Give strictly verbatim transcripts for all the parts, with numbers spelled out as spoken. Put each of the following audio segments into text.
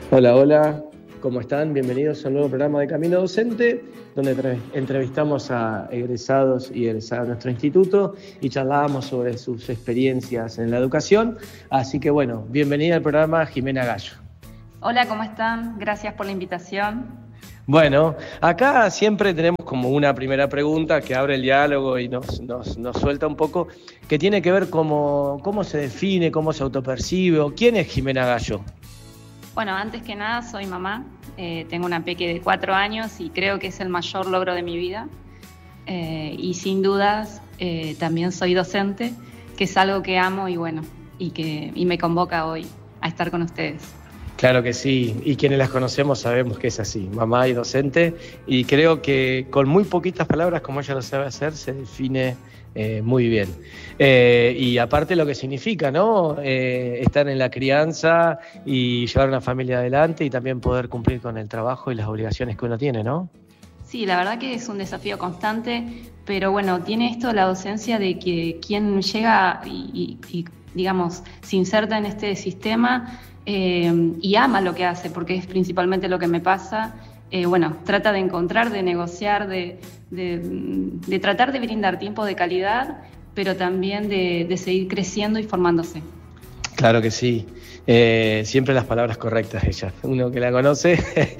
Hola, hola, ¿cómo están? Bienvenidos a un nuevo programa de Camino Docente, donde tre- entrevistamos a egresados y egresadas de nuestro instituto y charlábamos sobre sus experiencias en la educación. Así que bueno, bienvenida al programa Jimena Gallo. Hola, ¿cómo están? Gracias por la invitación. Bueno, acá siempre tenemos como una primera pregunta que abre el diálogo y nos, nos, nos suelta un poco, que tiene que ver cómo, cómo se define, cómo se autopercibe o quién es Jimena Gallo. Bueno, antes que nada soy mamá, eh, tengo una peque de cuatro años y creo que es el mayor logro de mi vida. Eh, y sin dudas eh, también soy docente, que es algo que amo y bueno, y que y me convoca hoy a estar con ustedes. Claro que sí, y quienes las conocemos sabemos que es así, mamá y docente, y creo que con muy poquitas palabras, como ella lo sabe hacer, se define eh, muy bien. Eh, y aparte lo que significa, ¿no? Eh, estar en la crianza y llevar una familia adelante y también poder cumplir con el trabajo y las obligaciones que uno tiene, ¿no? Sí, la verdad que es un desafío constante, pero bueno, tiene esto la docencia de que quien llega y, y, y digamos, se inserta en este sistema eh, y ama lo que hace, porque es principalmente lo que me pasa, eh, bueno, trata de encontrar, de negociar, de, de, de tratar de brindar tiempo de calidad, pero también de, de seguir creciendo y formándose. Claro que sí. Eh, siempre las palabras correctas ella. Uno que la conoce,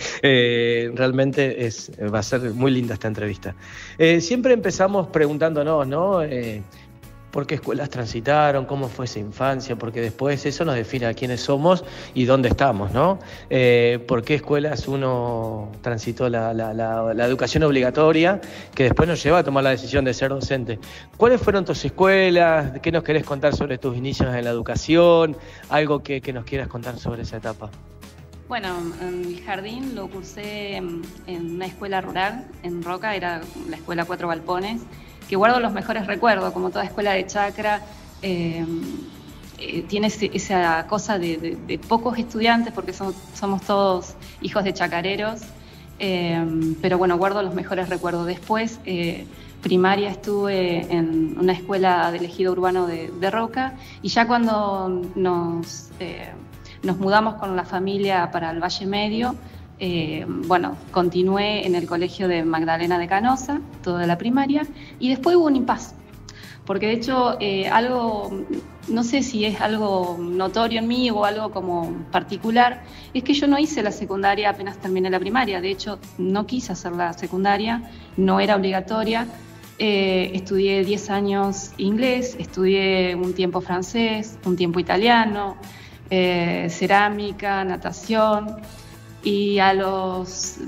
eh, realmente es, va a ser muy linda esta entrevista. Eh, siempre empezamos preguntándonos, ¿no? Eh, ¿Por qué escuelas transitaron? ¿Cómo fue esa infancia? Porque después eso nos define a quiénes somos y dónde estamos, ¿no? Eh, ¿Por qué escuelas uno transitó la, la, la, la educación obligatoria que después nos lleva a tomar la decisión de ser docente? ¿Cuáles fueron tus escuelas? ¿Qué nos querés contar sobre tus inicios en la educación? Algo que, que nos quieras contar sobre esa etapa. Bueno, el jardín lo cursé en, en una escuela rural, en Roca, era la escuela Cuatro Galpones, que guardo los mejores recuerdos, como toda escuela de chacra, eh, eh, tiene ese, esa cosa de, de, de pocos estudiantes, porque son, somos todos hijos de chacareros, eh, pero bueno, guardo los mejores recuerdos. Después, eh, primaria estuve en una escuela del ejido urbano de, de Roca, y ya cuando nos, eh, nos mudamos con la familia para el Valle Medio, Eh, bueno, continué en el colegio de Magdalena de Canosa, toda la primaria, y después hubo un impasse, porque de hecho eh, algo, no sé si es algo notorio en mí o algo como particular, es que yo no hice la secundaria apenas terminé la primaria. De hecho no quise hacer la secundaria, no era obligatoria. Eh, estudié diez años inglés, estudié un tiempo francés, un tiempo italiano, eh, cerámica, natación. Y a los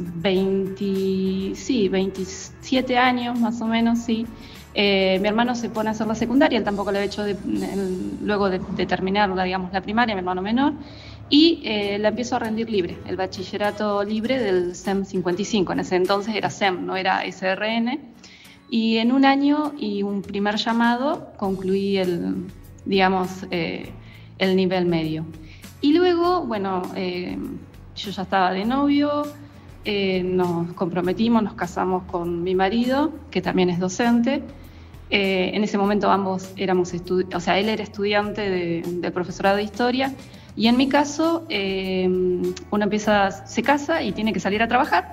veinte, sí, veintisiete años más o menos, sí, eh, mi hermano se pone a hacer la secundaria, él tampoco lo había hecho de, él, luego de, de terminar, digamos, la primaria, mi hermano menor, y eh, la empiezo a rendir libre, el bachillerato libre del S E M cincuenta y cinco, en ese entonces era S E M, no era S R N, y en un año y un primer llamado concluí el, digamos, eh, el nivel medio. Y luego, bueno, eh, yo ya estaba de novio, eh, nos comprometimos, nos casamos con mi marido, que también es docente. Eh, en ese momento ambos éramos estudiantes, o sea, él era estudiante de, de profesorado de historia, y en mi caso, eh, uno empieza, se casa y tiene que salir a trabajar.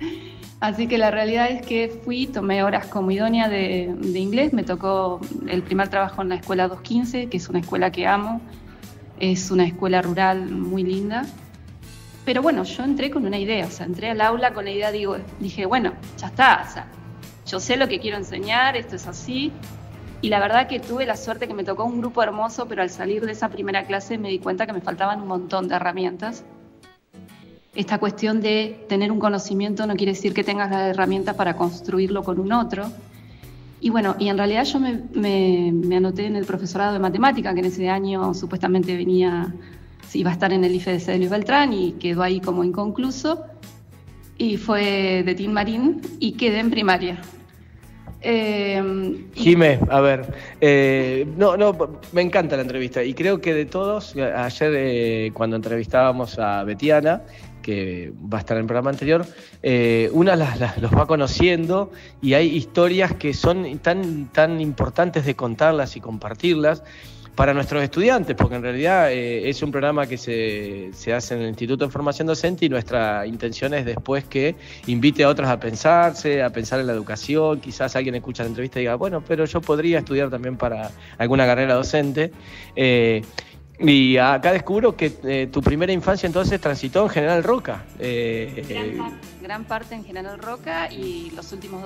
Así que la realidad es que fui, tomé horas como idónea de, de inglés, me tocó el primer trabajo en la escuela doscientos quince, que es una escuela que amo, es una escuela rural muy linda. Pero bueno, yo entré con una idea, o sea, entré al aula con la idea, digo, dije, bueno, ya está, o sea, yo sé lo que quiero enseñar, esto es así, y la verdad que tuve la suerte que me tocó un grupo hermoso, pero al salir de esa primera clase me di cuenta que me faltaban un montón de herramientas. Esta cuestión de tener un conocimiento no quiere decir que tengas las herramientas para construirlo con un otro. Y bueno, y en realidad yo me, me, me anoté en el profesorado de matemática, que en ese año supuestamente venía... iba a estar en el I F E de Luis Beltrán y quedó ahí como inconcluso, y fue de Tin Marín y quedé en primaria. Eh, y... Jimé, a ver, eh, no, no, me encanta la entrevista y creo que de todos, ayer eh, cuando entrevistábamos a Betiana, que va a estar en el programa anterior, eh, una las, las, los va conociendo y hay historias que son tan, tan importantes de contarlas y compartirlas. para nuestros estudiantes, porque en realidad eh, es un programa que se, se hace en el Instituto de Formación Docente y nuestra intención es después que invite a otros a pensarse, a pensar en la educación. Quizás alguien escucha la entrevista y diga, bueno, pero yo podría estudiar también para alguna carrera docente. Eh, y acá descubro que eh, tu primera infancia entonces transitó en General Roca. Eh, gran, parte, gran parte en General Roca y los últimos